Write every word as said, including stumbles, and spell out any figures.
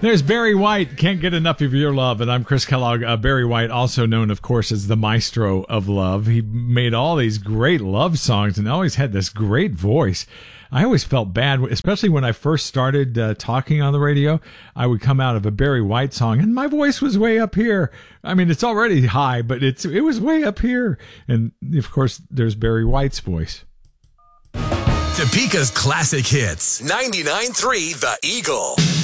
There's Barry White, Can't Get Enough of Your Love, and I'm Chris Kellogg. Uh, Barry White, also known, of course, as the maestro of love. He made all these great love songs and always had this great voice. I always felt bad, especially when I first started uh, talking on the radio. I would come out of a Barry White song, and my voice was way up here. I mean, it's already high, but it's it was way up here. And, of course, there's Barry White's voice. Topeka's classic hits. ninety-nine point three The Eagle.